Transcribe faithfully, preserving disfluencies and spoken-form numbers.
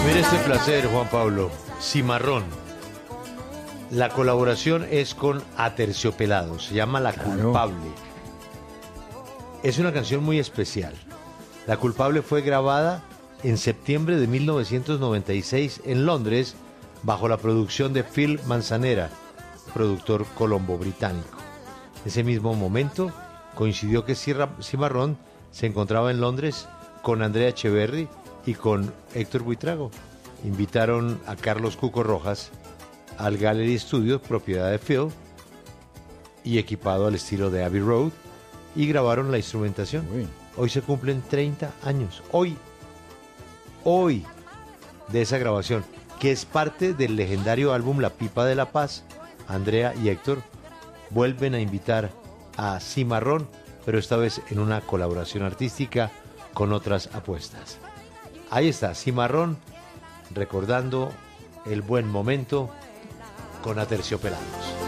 Mire este placer, Juan Pablo. Cimarrón. La colaboración es con Aterciopelados. Se llama La Claro. Culpable. Es una canción muy especial. La Culpable fue grabada en septiembre de mil novecientos noventa y seis en Londres bajo la producción de Phil Manzanera, productor colombo-británico. Ese mismo momento coincidió que Cierra- Cimarrón se encontraba en Londres con Andrea Echeverry y con Héctor Buitrago. Invitaron a Carlos Cuco Rojas al Gallery Studio, propiedad de Phil, y equipado al estilo de Abbey Road, y grabaron la instrumentación. Uy. Hoy se cumplen treinta años, hoy, hoy, de esa grabación, que es parte del legendario álbum La Pipa de la Paz. Andrea y Héctor vuelven a invitar a Cimarrón, pero esta vez en una colaboración artística con otras apuestas. Ahí está, Cimarrón, recordando el buen momento con Aterciopelados.